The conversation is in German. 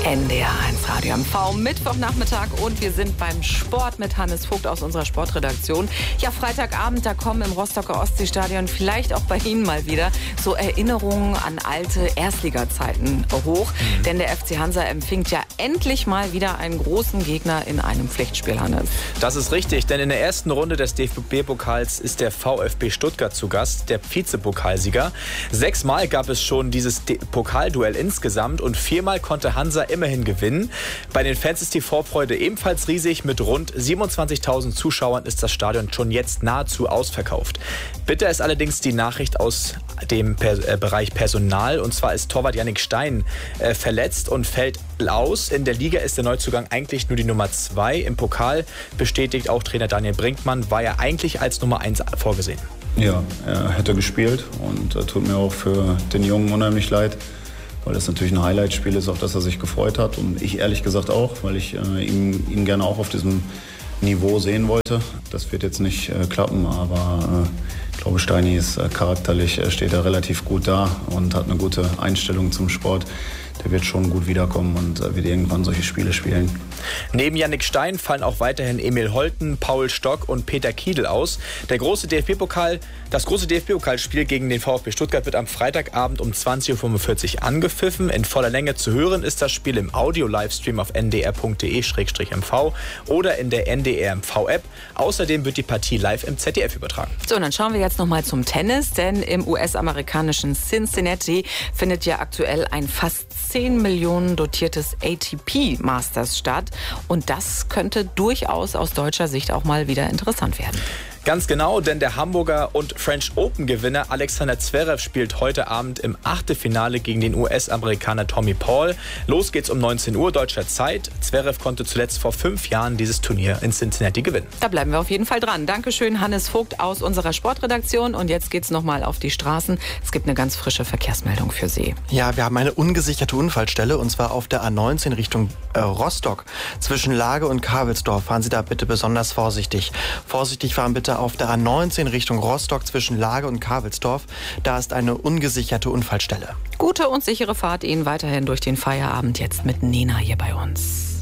NDR 1 Radio MV, Mittwochnachmittag und wir sind beim Sport mit Hannes Vogt aus unserer Sportredaktion. Ja, Freitagabend, da kommen im Rostocker Ostseestadion vielleicht auch bei Ihnen mal wieder so Erinnerungen an alte Erstliga-Zeiten hoch. Denn der FC Hansa empfängt ja endlich mal wieder einen großen Gegner in einem Pflichtspiel, Hannes. Das ist richtig, denn in der ersten Runde des DFB-Pokals ist der VfB Stuttgart zu Gast, der Vizepokalsieger. 6-mal gab es schon dieses Pokalduell insgesamt und 4-mal konnte Hansa immerhin gewinnen. Bei den Fans ist die Vorfreude ebenfalls riesig. Mit rund 27.000 Zuschauern ist das Stadion schon jetzt nahezu ausverkauft. Bitter ist allerdings die Nachricht aus dem Bereich Personal. Und zwar ist Torwart Jannik Stein verletzt und fällt aus. In der Liga ist der Neuzugang eigentlich nur die Nummer 2. Im Pokal bestätigt auch Trainer Daniel Brinkmann, war er eigentlich als Nummer 1 vorgesehen. Ja, er hätte gespielt und tut mir auch für den Jungen unheimlich leid, weil das natürlich ein Highlight-Spiel ist, auf das er sich gefreut hat. Und ich ehrlich gesagt auch, weil ich ihn gerne auch auf diesem Niveau sehen wollte. Das wird jetzt nicht klappen, aber ich glaube, Steini ist charakterlich, steht er relativ gut da und hat eine gute Einstellung zum Sport. Der wird schon gut wiederkommen und wird irgendwann solche Spiele spielen. Neben Jannik Stein fallen auch weiterhin Emil Holten, Paul Stock und Peter Kiedl aus. Das große DFB-Pokalspiel gegen den VfB Stuttgart wird am Freitagabend um 20.45 Uhr angepfiffen. In voller Länge zu hören ist das Spiel im Audio-Livestream auf ndr.de/mv oder in der NDR-MV-App. Außerdem wird die Partie live im ZDF übertragen. So, und dann schauen wir jetzt nochmal zum Tennis, denn im US-amerikanischen Cincinnati findet ja aktuell ein fast 10 Millionen dotiertes ATP Masters statt. Und das könnte durchaus aus deutscher Sicht auch mal wieder interessant werden. Ganz genau, denn der Hamburger und French Open-Gewinner Alexander Zverev spielt heute Abend im Achtelfinale gegen den US-Amerikaner Tommy Paul. Los geht's um 19 Uhr deutscher Zeit. Zverev konnte zuletzt vor 5 Jahren dieses Turnier in Cincinnati gewinnen. Da bleiben wir auf jeden Fall dran. Dankeschön, Hannes Vogt aus unserer Sportredaktion. Und jetzt geht's nochmal auf die Straßen. Es gibt eine ganz frische Verkehrsmeldung für Sie. Ja, wir haben eine ungesicherte Unfallstelle und zwar auf der A19 Richtung Rostock. Zwischen Lage und Karwelsdorf fahren Sie da bitte besonders vorsichtig. Vorsichtig fahren bitte auf der A19 Richtung Rostock zwischen Lage und Karwelsdorf. Da ist eine ungesicherte Unfallstelle. Gute und sichere Fahrt Ihnen weiterhin durch den Feierabend jetzt mit Nena hier bei uns.